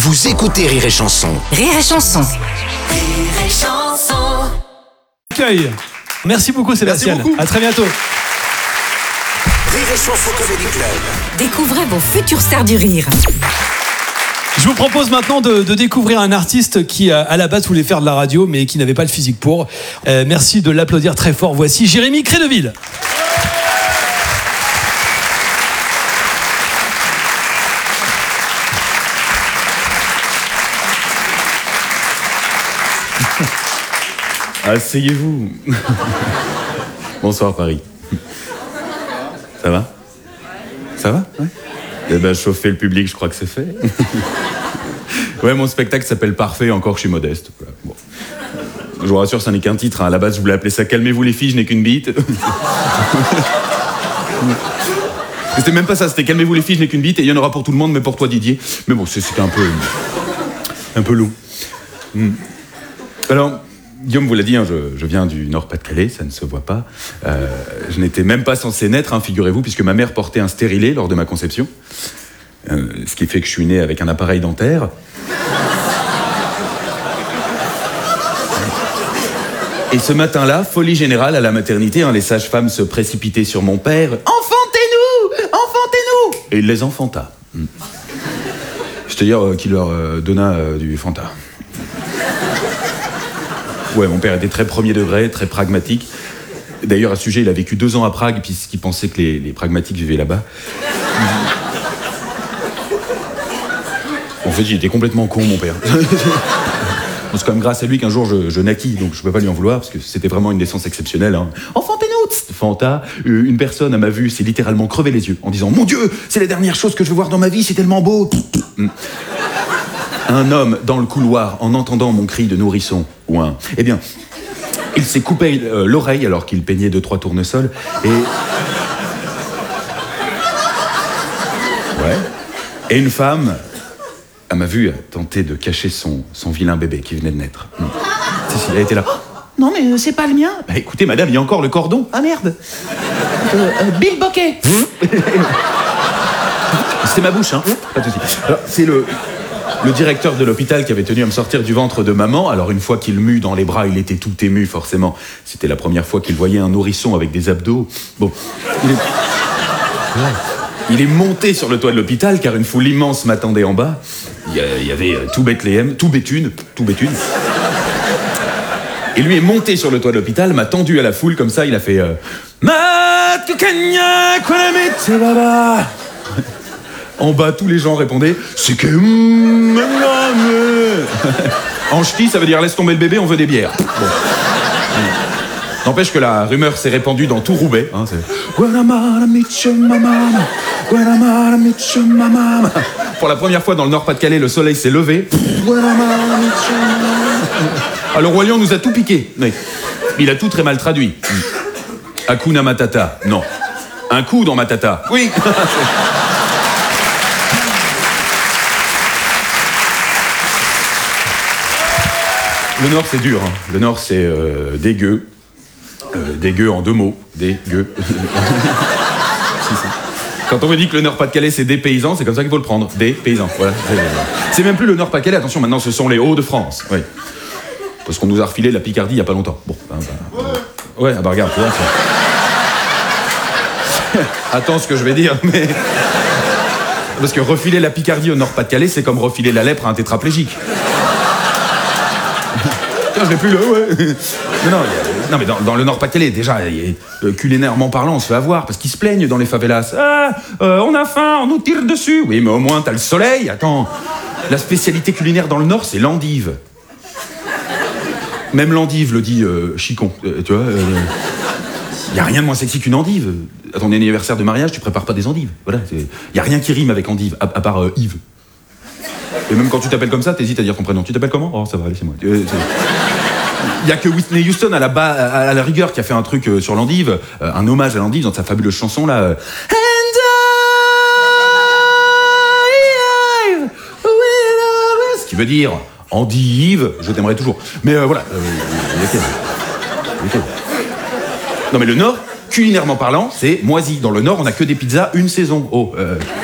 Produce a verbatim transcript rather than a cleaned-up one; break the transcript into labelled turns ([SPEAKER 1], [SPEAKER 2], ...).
[SPEAKER 1] Vous écoutez Rire et Chanson.
[SPEAKER 2] Rire et Chanson.
[SPEAKER 3] Rire et Chanson.
[SPEAKER 4] Accueil. Merci beaucoup Sébastien.
[SPEAKER 5] Merci beaucoup.
[SPEAKER 4] À très bientôt.
[SPEAKER 1] Rire et Chanson Comedy Club.
[SPEAKER 2] Découvrez vos futures stars du rire.
[SPEAKER 4] Je vous propose maintenant de, de découvrir un artiste qui à la base voulait faire de la radio mais qui n'avait pas le physique pour. Euh, merci de l'applaudir très fort. Voici Jérémy Créneville.
[SPEAKER 5] Asseyez-vous. Bonsoir Paris. Ça va ? Ça va ? Ouais. Eh ben, chauffer le public, je crois que c'est fait. Ouais, mon spectacle s'appelle Parfait, encore je suis modeste. Voilà. Bon. Je vous rassure, ça n'est qu'un titre. Hein. À la base, je voulais appeler ça Calmez-vous les filles, je n'ai qu'une bite. C'était même pas ça, c'était Calmez-vous les filles, je n'ai qu'une bite, et il y en aura pour tout le monde, mais pour toi Didier. Mais bon, c'était un peu... un peu lourd. Hmm. Alors... Guillaume vous l'a dit, hein, je, je viens du Nord-Pas-de-Calais, ça ne se voit pas. Euh, je n'étais même pas censé naître, hein, figurez-vous, puisque ma mère portait un stérilet lors de ma conception. Euh, ce qui fait que je suis né avec un appareil dentaire. Et ce matin-là, folie générale à la maternité, hein, les sages-femmes se précipitaient sur mon père. « Enfantez-nous ! Enfantez-nous !» Et il les enfanta. Hmm. C'est-à-dire euh, qu'il leur euh, donna euh, du Fanta. Ouais, mon père était très premier degré, très pragmatique. D'ailleurs, à ce sujet, il a vécu deux ans à Prague, puisqu'il pensait que les, les pragmatiques vivaient là-bas. En fait, il était complètement con, mon père. C'est quand même grâce à lui qu'un jour je, je naquis, donc je peux pas lui en vouloir, parce que c'était vraiment une naissance exceptionnelle. Hein. Enfantez-nous ! Fanta, une personne à ma vue s'est littéralement crevé les yeux en disant « Mon Dieu, c'est la dernière chose que je veux voir dans ma vie, c'est tellement beau !» Un homme dans le couloir, en entendant mon cri de nourrisson, ou un... Eh bien, il s'est coupé euh, l'oreille alors qu'il peignait deux, trois tournesols, et... Ouais. Et une femme, à ma vue, a tenté de cacher son, son vilain bébé qui venait de naître. Mmh. Si, si, elle était là. Non, mais euh, c'est pas le mien. Bah écoutez, madame, il y a encore le cordon. Ah merde. Euh, euh, Bill Bokeh. C'était ma bouche, hein. Pas de souci. Alors, c'est le... Le directeur de l'hôpital qui avait tenu à me sortir du ventre de maman, alors une fois qu'il m'eut dans les bras, il était tout ému, forcément. C'était la première fois qu'il voyait un nourrisson avec des abdos. Bon, il est... Il est monté sur le toit de l'hôpital, car une foule immense m'attendait en bas. Il y avait tout Bethléem, tout Béthune, tout Béthune. Et lui est monté sur le toit de l'hôpital, m'a tendu à la foule, comme ça, il a fait... Euh... En bas, tous les gens répondaient « C'est que... » En ch'ti, ça veut dire « Laisse tomber le bébé, on veut des bières. » Bon. N'empêche que la rumeur s'est répandue dans tout Roubaix. Hein, c'est... Pour la première fois dans le Nord-Pas-de-Calais, le soleil s'est levé. Ah, le Roi Lion nous a tout piqué. Oui. Il a tout très mal traduit. Hakuna Matata. Non. Un coup dans Matata. Oui. Le Nord, c'est dur. Hein. Le Nord, c'est euh, dégueu. Euh, dégueu en deux mots. Dégueu. Si, si. Quand on me dit que le Nord-Pas-de-Calais, c'est des paysans, c'est comme ça qu'il faut le prendre. Des paysans. Voilà. C'est même plus le Nord-Pas-de-Calais. Attention, maintenant, ce sont les Hauts-de-France. Oui. Parce qu'on nous a refilé la Picardie il n'y a pas longtemps. Bon. Ben, ben, ouais, ah bah regarde. Tu vois, attends ce que je vais dire, mais... Parce que refiler la Picardie au Nord-Pas-de-Calais, c'est comme refiler la lèpre à un tétraplégique. Je l'ai plus là, ouais. Non, non, non mais dans, dans le Nord-Pas-de-Calais, déjà, euh, culinairement parlant, on se fait avoir, parce qu'ils se plaignent dans les favelas. Ah, euh, on a faim, on nous tire dessus. Oui, mais au moins, t'as le soleil, attends. La spécialité culinaire dans le Nord, c'est l'endive. Même l'endive le dit euh, Chicon, euh, tu vois. Il euh, y a rien de moins sexy qu'une endive. À ton anniversaire de mariage, tu prépares pas des endives. Voilà, il y a rien qui rime avec endive, à, à part euh, Yves. Et même quand tu t'appelles comme ça, t'hésites à dire ton prénom. Tu t'appelles comment ? Oh, ça va, laissez-moi. Il y a que Whitney Houston à la, ba- à la rigueur qui a fait un truc euh, sur l'endive, euh, un hommage à l'endive dans sa fabuleuse chanson là. Euh, And I, I, ce qui veut dire endive, je t'aimerai toujours. Mais euh, voilà. Euh, okay. Okay. Non mais le Nord, culinairement parlant, c'est moisi. Dans le Nord, on a que des pizzas une saison. Oh. Euh,